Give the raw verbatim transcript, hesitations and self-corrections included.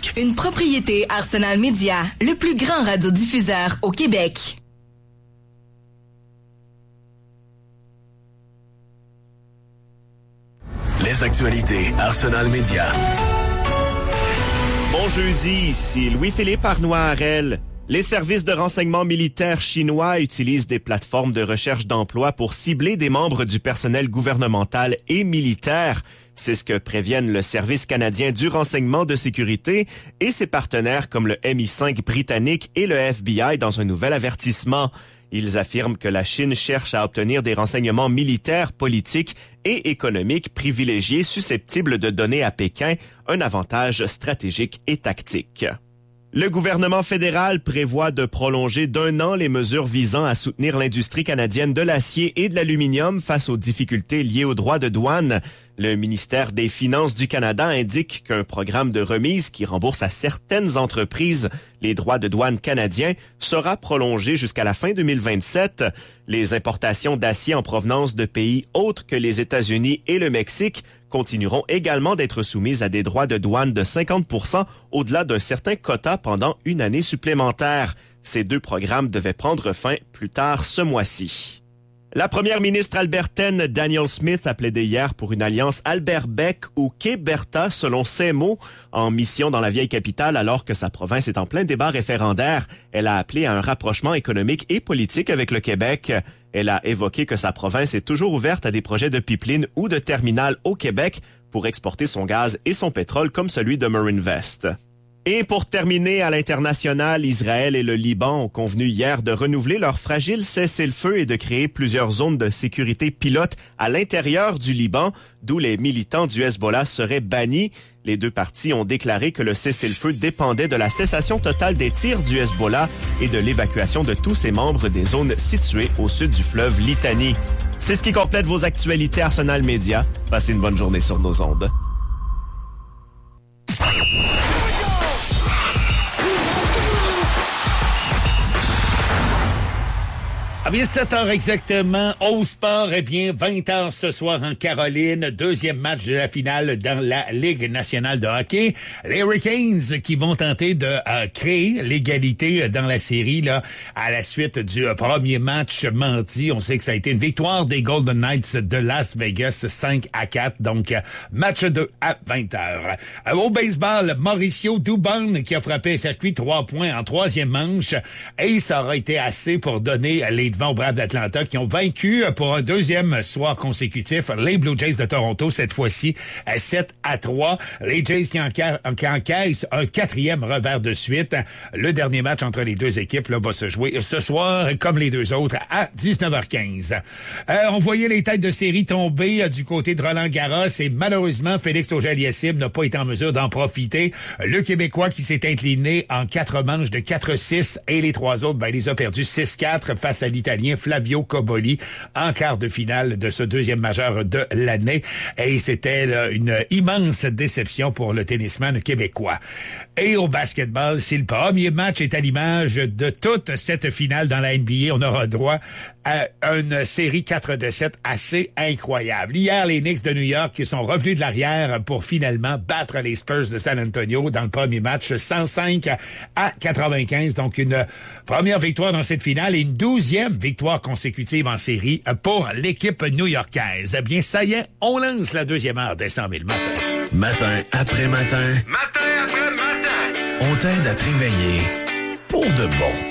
Québec. Une propriété Arsenal Media, le plus grand radiodiffuseur au Québec. Les actualités Arsenal Media. Bon jeudi, ici Louis-Philippe Arnois-Harel. Les services de renseignement militaire chinois utilisent des plateformes de recherche d'emploi pour cibler des membres du personnel gouvernemental et militaire. C'est ce que préviennent le Service canadien du renseignement de sécurité et ses partenaires comme le M I cinq britannique et le F B I dans un nouvel avertissement. Ils affirment que la Chine cherche à obtenir des renseignements militaires, politiques et économiques privilégiés susceptibles de donner à Pékin un avantage stratégique et tactique. Le gouvernement fédéral prévoit de prolonger d'un an les mesures visant à soutenir l'industrie canadienne de l'acier et de l'aluminium face aux difficultés liées aux droits de douane. Le ministère des Finances du Canada indique qu'un programme de remise qui rembourse à certaines entreprises les droits de douane canadiens sera prolongé jusqu'à la fin deux mille vingt-sept. Les importations d'acier en provenance de pays autres que les États-Unis et le Mexique continueront également d'être soumises à des droits de douane de cinquante pour cent au-delà d'un certain quota pendant une année supplémentaire. Ces deux programmes devaient prendre fin plus tard ce mois-ci. La première ministre albertaine Danielle Smith a plaidé hier pour une alliance Albert-Bec ou Québerta, selon ses mots, en mission dans la vieille capitale alors que sa province est en plein débat référendaire. Elle a appelé à un rapprochement économique et politique avec le Québec. Elle a évoqué que sa province est toujours ouverte à des projets de pipeline ou de terminal au Québec pour exporter son gaz et son pétrole comme celui de Marinvest. Et pour terminer, à l'international, Israël et le Liban ont convenu hier de renouveler leur fragile cessez-le-feu et de créer plusieurs zones de sécurité pilotes à l'intérieur du Liban, d'où les militants du Hezbollah seraient bannis. Les deux parties ont déclaré que le cessez-le-feu dépendait de la cessation totale des tirs du Hezbollah et de l'évacuation de tous ses membres des zones situées au sud du fleuve Litani. C'est ce qui complète vos actualités Arsenal Media. Passez une bonne journée sur nos ondes. Ah bien, sept heures exactement, au sport, eh bien, vingt heures ce soir en Caroline, deuxième match de la finale dans la Ligue nationale de hockey. Les Hurricanes qui vont tenter de euh, créer l'égalité dans la série, là, à la suite du euh, premier match mardi. On sait que ça a été une victoire des Golden Knights de Las Vegas, cinq à quatre, donc euh, match deux à vingt heures. Euh, au baseball, Mauricio Dubon qui a frappé un circuit trois points en troisième manche, et ça aura été assez pour donner les devant aux Braves d'Atlanta qui ont vaincu pour un deuxième soir consécutif les Blue Jays de Toronto, cette fois-ci à sept à trois. Les Jays qui, enca- qui encaissent un quatrième revers de suite. Le dernier match entre les deux équipes là, va se jouer ce soir, comme les deux autres, à dix-neuf heures quinze. Euh, on voyait les têtes de série tomber euh, du côté de Roland Garros et malheureusement, Félix Auger-Aliassime n'a pas été en mesure d'en profiter. Le Québécois qui s'est incliné en quatre manches de quatre six et les trois autres, ben, il les a perdus six quatre face à l'Italien Flavio Cobolli en quart de finale de ce deuxième majeur de l'année. Et c'était là, une immense déception pour le tennisman québécois. Et au basketball, si le premier match est à l'image de toute cette finale dans la N B A, on aura droit à une série quatre de sept assez incroyable. Hier, les Knicks de New York qui sont revenus de l'arrière pour finalement battre les Spurs de San Antonio dans le premier match cent cinq à quatre-vingt-quinze. Donc une première victoire dans cette finale et une douzième victoire consécutive en série pour l'équipe new-yorkaise. Eh bien, ça y est, on lance la deuxième heure des cent mille matins. Matin après matin. Matin après matin. On t'aide à te réveiller pour de bon.